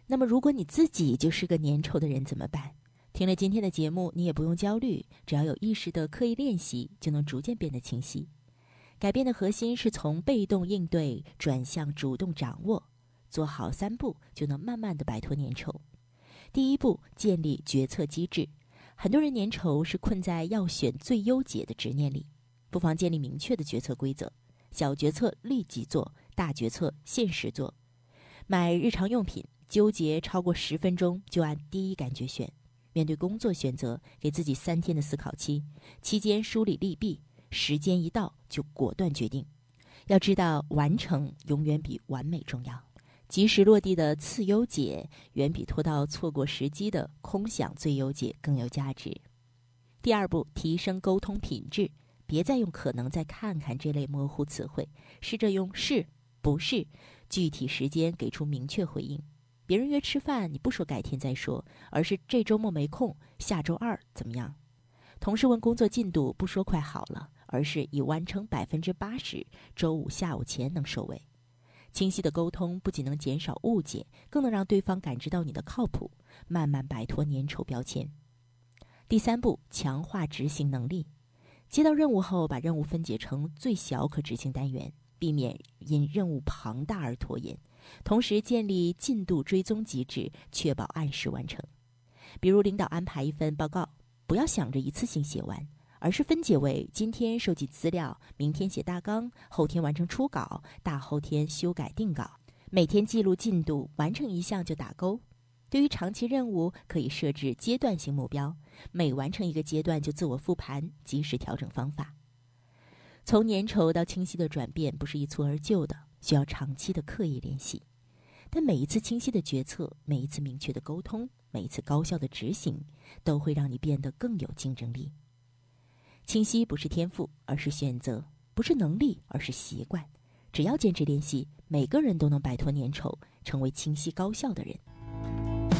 那么如果你自己就是个粘稠的人怎么办？听了今天的节目，你也不用焦虑，只要有意识的刻意练习，就能逐渐变得清晰。改变的核心是从被动应对转向主动掌握，做好3步就能慢慢的摆脱粘稠。第1步，建立决策机制。很多人粘稠是困在要选最优解的执念里，不妨建立明确的决策规则，小决策立即做，大决策限时做。买日常用品，纠结超过10分钟就按第一感觉选。面对工作选择，给自己3天的思考期，期间梳理利弊，时间一到就果断决定。要知道，完成永远比完美重要，及时落地的次优解远比拖到错过时机的空想最优解更有价值。第2步，提升沟通品质，别再用可能再看看这类模糊词汇，试着用是不是具体时间给出明确回应。别人约吃饭，你不说改天再说，而是这周末没空，下周2怎么样？同事问工作进度，不说快好了，而是已完成80%，周5下午前能收尾。清晰的沟通不仅能减少误解，更能让对方感知到你的靠谱，慢慢摆脱粘稠标签。第3步，强化执行能力。接到任务后，把任务分解成最小可执行单元，避免因任务庞大而拖延。同时建立进度追踪机制，确保按时完成。比如领导安排一份报告，不要想着一次性写完，而是分解为今天收集资料，明天写大纲，后天完成初稿，大后天修改定稿。每天记录进度，完成一项就打勾。对于长期任务，可以设置阶段性目标，每完成一个阶段就自我复盘，及时调整方法。从粘稠到清晰的转变不是一蹴而就的，需要长期的刻意练习。但每一次清晰的决策，每一次明确的沟通，每一次高效的执行，都会让你变得更有竞争力。清晰不是天赋，而是选择；不是能力，而是习惯。只要坚持练习，每个人都能摆脱粘稠，成为清晰高效的人。